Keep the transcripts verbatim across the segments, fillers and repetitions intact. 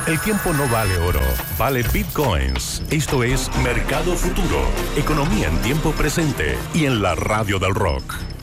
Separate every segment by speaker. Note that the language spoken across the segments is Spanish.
Speaker 1: El tiempo no vale oro, vale bitcoins. Esto es Mercado Futuro, economía en tiempo presente y en la radio del rock.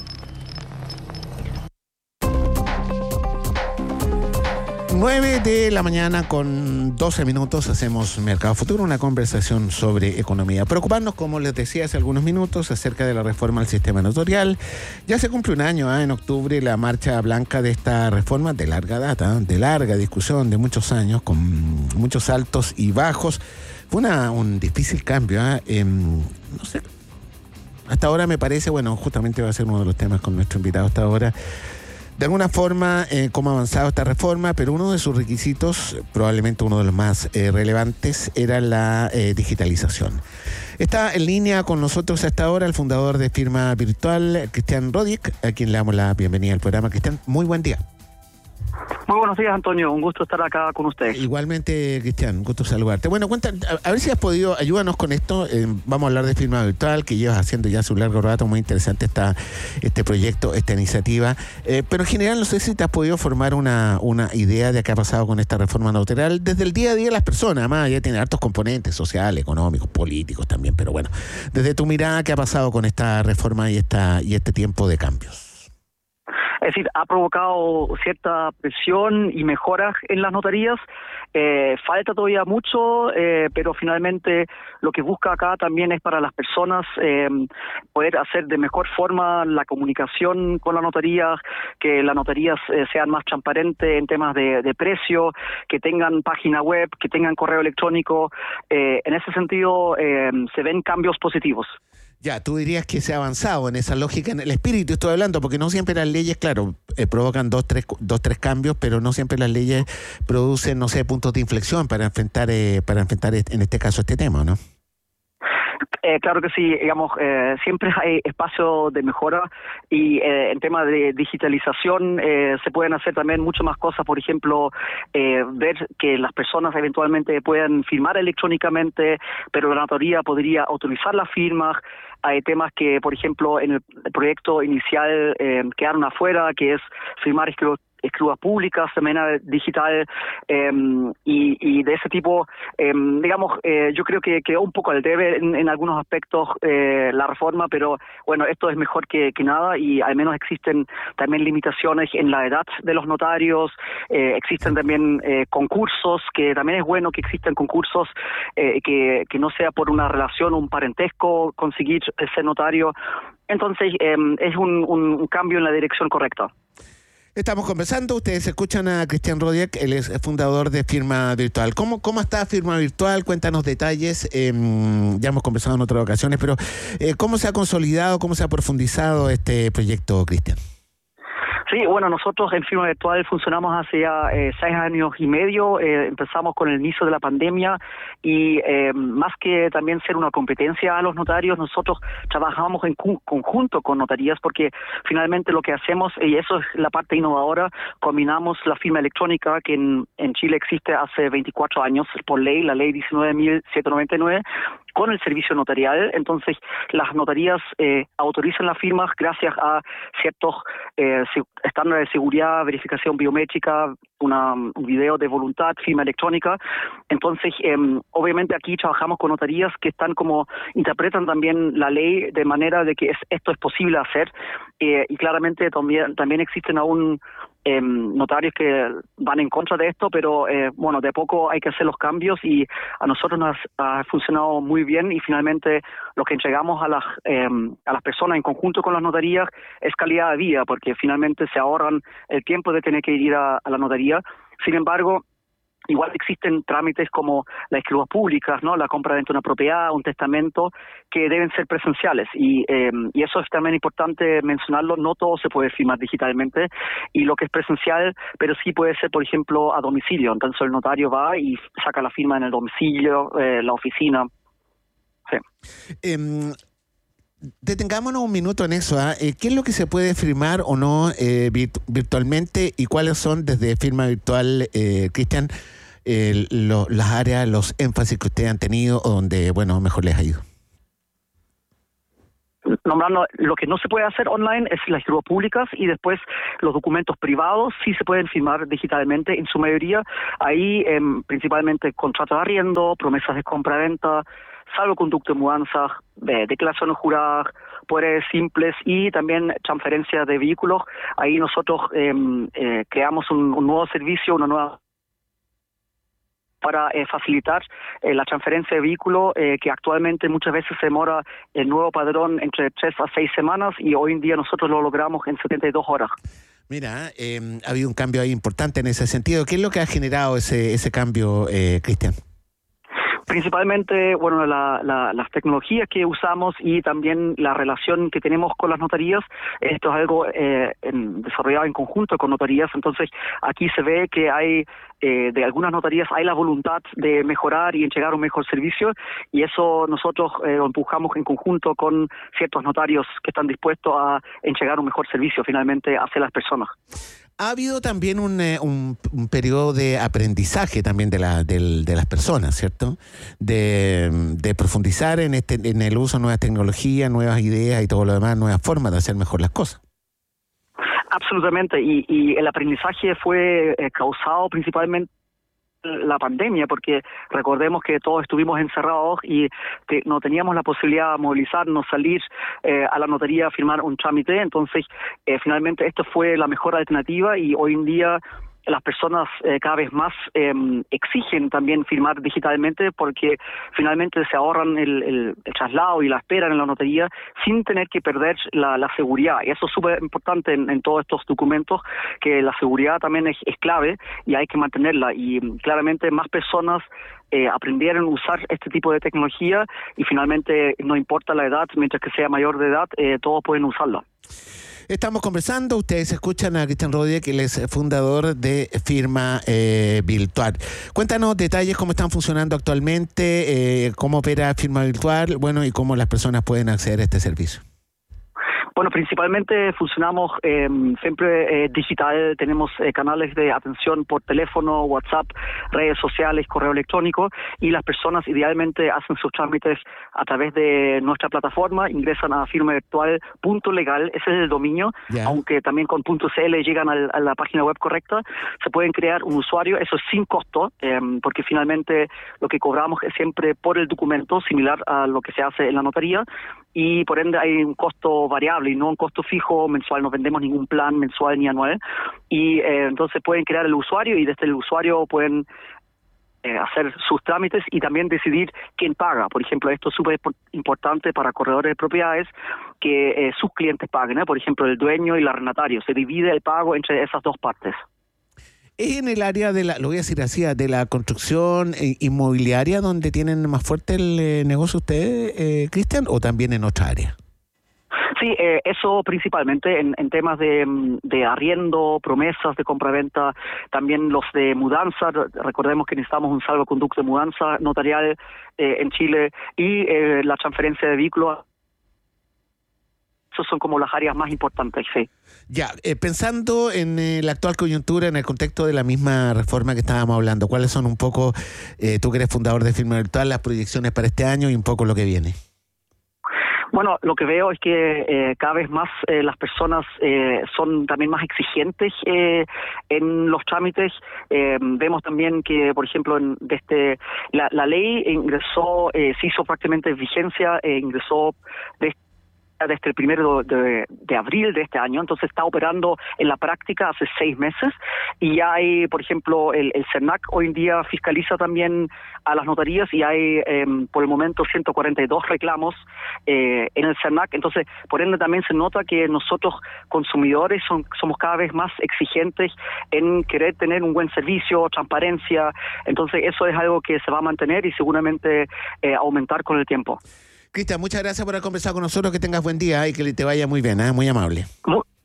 Speaker 2: nueve de la mañana con doce minutos hacemos Mercado Futuro, una conversación sobre economía. Preocuparnos, como les decía hace algunos minutos, acerca de la reforma al sistema notarial. Ya se cumple un año, ¿eh? En octubre, la marcha blanca de esta reforma de larga data, de larga discusión, de muchos años, con muchos altos y bajos. Fue una, un difícil cambio, ¿eh? Eh, no sé, hasta ahora me parece, bueno, justamente va a ser uno de los temas con nuestro invitado hasta ahora, de alguna forma, eh, cómo ha avanzado esta reforma, pero uno de sus requisitos, probablemente uno de los más eh, relevantes, era la eh, digitalización. Está en línea con nosotros hasta ahora el fundador de Firma Virtual, Cristian Rodic, a quien le damos la bienvenida al programa. Cristian, muy buen día.
Speaker 3: Muy buenos días, Antonio. Un gusto estar acá con ustedes.
Speaker 2: Igualmente, Cristian, un gusto saludarte. Bueno, cuenta, a, a ver si has podido, ayúdanos con esto. Eh, vamos a hablar de Firma Virtual, que llevas haciendo ya hace un largo rato. Muy interesante esta, este proyecto, esta iniciativa. Eh, pero en general, no sé si te has podido formar una, una idea de qué ha pasado con esta reforma notarial desde el día a día de las personas. Además, ya tiene hartos componentes sociales, económicos, políticos también. Pero bueno, desde tu mirada, ¿qué ha pasado con esta reforma y, esta, y este tiempo de cambios?
Speaker 3: Es decir, ha provocado cierta presión y mejoras en las notarías. Eh, falta todavía mucho, eh, pero finalmente lo que busca acá también es para las personas eh, poder hacer de mejor forma la comunicación con la notaría, que las notarías eh, sean más transparentes en temas de, de precio, que tengan página web, que tengan correo electrónico. Eh, en ese sentido, eh, se ven cambios positivos.
Speaker 2: Ya, tú dirías que se ha avanzado en esa lógica, en el espíritu estoy hablando, porque no siempre las leyes, claro, eh, provocan dos tres, dos, tres cambios, pero no siempre las leyes producen, no sé, puntos de inflexión para enfrentar, eh, para enfrentar en este caso este tema, ¿no?
Speaker 3: Eh, claro que sí, digamos, eh, siempre hay espacio de mejora y eh, en tema de digitalización eh, se pueden hacer también mucho más cosas, por ejemplo, eh, ver que las personas eventualmente puedan firmar electrónicamente, pero la notaría podría autorizar las firmas. Hay temas que, por ejemplo, en el proyecto inicial eh, quedaron afuera, que es firmar escritos escrituras públicas de manera digital eh, y, y de ese tipo, eh, digamos, eh, yo creo que quedó un poco al debe en, en algunos aspectos eh, la reforma, pero bueno, esto es mejor que, que nada y al menos existen también limitaciones en la edad de los notarios, eh, existen también eh, concursos, que también es bueno que existan concursos, eh, que, que no sea por una relación, un parentesco conseguir ser notario. Entonces, eh, es un, un cambio en la dirección correcta.
Speaker 2: Estamos conversando, ustedes escuchan a Cristian Rodic, él es fundador de Firma Virtual. ¿Cómo, cómo está Firma Virtual? Cuéntanos detalles, eh, ya hemos conversado en otras ocasiones, pero eh, ¿cómo se ha consolidado, cómo se ha profundizado este proyecto, Cristian?
Speaker 3: Sí, bueno, nosotros en Firma Virtual funcionamos hace ya eh, seis años y medio, eh, empezamos con el inicio de la pandemia y eh, más que también ser una competencia a los notarios, nosotros trabajamos en cu- conjunto con notarías porque finalmente lo que hacemos, y eso es la parte innovadora, combinamos la firma electrónica que en, en Chile existe hace veinticuatro años por ley, la ley diecinueve mil ciento noventa y nueve, con el servicio notarial. Entonces las notarías eh, autorizan las firmas gracias a ciertos eh, estándares de seguridad, verificación biométrica, una, un video de voluntad, firma electrónica. Entonces, eh, obviamente aquí trabajamos con notarías que están como, interpretan también la ley de manera de que es, esto es posible hacer, eh, y claramente también, también existen aún eh, notarios que van en contra de esto, pero eh, bueno, de a poco hay que hacer los cambios y a nosotros nos ha funcionado muy bien y finalmente lo que entregamos a las eh, a las personas en conjunto con las notarías es calidad de vida, porque finalmente se ahorran el tiempo de tener que ir a, a la notaría. Sin embargo, igual existen trámites como las escrituras públicas, ¿no? La compra de una propiedad, un testamento, que deben ser presenciales y, eh, y eso es también importante mencionarlo. No todo se puede firmar digitalmente y lo que es presencial, pero sí puede ser, por ejemplo, a domicilio. Entonces el notario va y saca la firma en el domicilio, eh, la oficina. Sí.
Speaker 2: Eh, Detengámonos un minuto en eso. ¿eh? ¿Qué es lo que se puede firmar o no eh, virt- virtualmente y cuáles son desde Firma Virtual, eh, Cristian, eh, lo, las áreas, los énfasis que ustedes han tenido o donde, bueno, mejor les ha ido?
Speaker 3: nombrando lo que no se puede hacer online es las escrituras públicas, y después los documentos privados sí se pueden firmar digitalmente en su mayoría. Ahí eh, principalmente contratos de arriendo, promesas de compra-venta, salvoconducto de mudanzas, de declaraciones juradas, poderes simples y también transferencias de vehículos. Ahí nosotros eh, eh, creamos un, un nuevo servicio, una nueva para eh, facilitar eh, la transferencia de vehículo, eh, que actualmente muchas veces se demora el nuevo padrón entre tres a seis semanas, y hoy en día nosotros lo logramos en setenta y dos horas.
Speaker 2: Mira, eh, ha habido un cambio ahí importante en ese sentido. ¿Qué es lo que ha generado ese, ese cambio, eh, Cristian?
Speaker 3: Principalmente, bueno, la, la, las tecnologías que usamos y también la relación que tenemos con las notarías. Esto es algo eh, en, desarrollado en conjunto con notarías. Entonces, aquí se ve que hay, eh, de algunas notarías, hay la voluntad de mejorar y entregar un mejor servicio, y eso nosotros eh, lo empujamos en conjunto con ciertos notarios que están dispuestos a entregar un mejor servicio finalmente hacia las personas.
Speaker 2: Ha habido también un, eh, un, un periodo de aprendizaje también de, la, de, de las personas, ¿cierto? De, de profundizar en, este, en el uso de nuevas tecnologías, nuevas ideas y todo lo demás, nuevas formas de hacer mejor las cosas.
Speaker 3: Absolutamente, y, y el aprendizaje fue eh, causado principalmente la pandemia, porque recordemos que todos estuvimos encerrados y te, no teníamos la posibilidad de movilizarnos, salir eh, a la notaría a firmar un trámite. Entonces eh, finalmente esto fue la mejor alternativa, y hoy en día las personas eh, cada vez más eh, exigen también firmar digitalmente, porque finalmente se ahorran el, el, el traslado y la espera en la notaría sin tener que perder la, la seguridad. Y eso es súper importante en, en todos estos documentos, que la seguridad también es, es clave y hay que mantenerla. Y claramente más personas eh, aprendieron a usar este tipo de tecnología, y finalmente no importa la edad, mientras que sea mayor de edad, eh, todos pueden usarla.
Speaker 2: Estamos conversando, ustedes escuchan a Cristian Rodríguez, que él es fundador de Firma eh, Virtual. Cuéntanos detalles, cómo están funcionando actualmente, eh, cómo opera Firma Virtual, bueno, y cómo las personas pueden acceder a este servicio.
Speaker 3: Bueno, principalmente funcionamos eh, siempre eh, digital. Tenemos eh, canales de atención por teléfono, WhatsApp, redes sociales, correo electrónico, y las personas idealmente hacen sus trámites a través de nuestra plataforma, ingresan a firma virtual punto legal, ese es el dominio, yeah. Aunque también con .cl llegan al, a la página web correcta. Se pueden crear un usuario, eso es sin costo, eh, porque finalmente lo que cobramos es siempre por el documento, similar a lo que se hace en la notaría, y por ende hay un costo variable y no un costo fijo mensual. No vendemos ningún plan mensual ni anual, y eh, entonces pueden crear el usuario, y desde el usuario pueden eh, hacer sus trámites y también decidir quién paga. Por ejemplo, esto es súper importante para corredores de propiedades, que eh, sus clientes paguen, ¿eh? Por ejemplo, el dueño y el arrendatario, se divide el pago entre esas dos partes.
Speaker 2: ¿Es en el área de la, lo voy a decir así, de la construcción eh, inmobiliaria donde tienen más fuerte el eh, negocio ustedes, eh, Cristian, o también en otra área?
Speaker 3: Sí, eh, eso principalmente en, en temas de, de arriendo, promesas de compraventa, también los de mudanza. Recordemos que necesitamos un salvoconducto de mudanza notarial eh, en Chile, y eh, la transferencia de vehículos. Esas son como las áreas más importantes, sí.
Speaker 2: Ya, eh, pensando en eh, la actual coyuntura, en el contexto de la misma reforma que estábamos hablando, ¿cuáles son un poco, eh, tú que eres fundador de Firma Virtual, las proyecciones para este año y un poco lo que viene?
Speaker 3: Bueno, lo que veo es que eh, cada vez más eh, las personas eh, son también más exigentes eh, en los trámites. Eh, vemos también que, por ejemplo, en, desde la, la ley ingresó, eh, se hizo prácticamente vigencia, eh, ingresó desde desde el primero de, de abril de este año, entonces está operando en la práctica hace seis meses, y ya hay, por ejemplo, el, el CERNAC hoy en día fiscaliza también a las notarías, y hay eh, por el momento ciento cuarenta y dos reclamos eh, en el CERNAC. Entonces, por ende también se nota que nosotros consumidores son, somos cada vez más exigentes en querer tener un buen servicio, transparencia. Entonces eso es algo que se va a mantener y seguramente eh, aumentar con el tiempo.
Speaker 2: Cristian, muchas gracias por haber conversado con nosotros, que tengas buen día y que te vaya muy bien, ¿eh? Muy amable.
Speaker 3: Muy,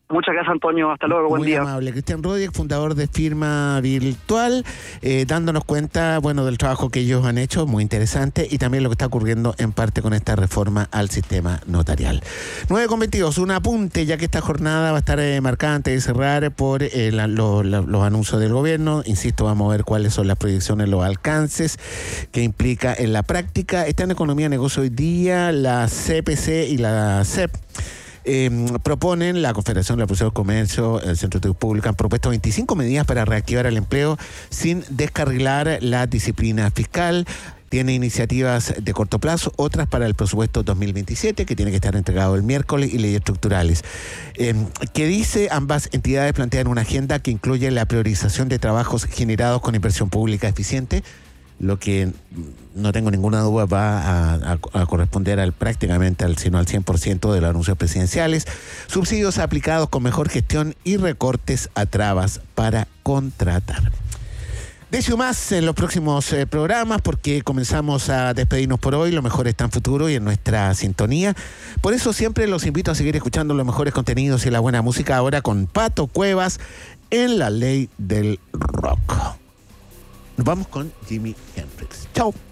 Speaker 3: Muchas gracias, Antonio. Hasta luego. Buen
Speaker 2: Muy
Speaker 3: día.
Speaker 2: amable. Cristian Rodiek, fundador de Firma Virtual, eh, dándonos cuenta, bueno, del trabajo que ellos han hecho, muy interesante, y también lo que está ocurriendo en parte con esta reforma al sistema notarial. nueve con veintidós, un apunte, ya que esta jornada va a estar eh, marcada antes de cerrar por eh, la, lo, la, los anuncios del gobierno. Insisto, vamos a ver cuáles son las proyecciones, los alcances que implica en la práctica. Está en Economía Negocio hoy día, la C P C y la C E P. Eh, proponen, la Confederación de la Producción del Comercio, el Centro de Estudios Públicos, han propuesto veinticinco medidas para reactivar el empleo sin descarrilar la disciplina fiscal. Tiene iniciativas de corto plazo, otras para el presupuesto dos mil veintisiete, que tiene que estar entregado el miércoles, y leyes estructurales. Eh, que dice, ambas entidades plantean una agenda que incluye la priorización de trabajos generados con inversión pública eficiente, lo que no tengo ninguna duda va a, a, a corresponder al prácticamente al sino al cien por ciento de los anuncios presidenciales, subsidios aplicados con mejor gestión y recortes a trabas para contratar. Deseo más en los próximos eh, programas, porque comenzamos a despedirnos por hoy. Lo mejor está en futuro y en nuestra sintonía. Por eso siempre los invito a seguir escuchando los mejores contenidos y la buena música, ahora con Pato Cuevas en La Ley del Rock. Nos vamos con Jimi Hendrix. Chao.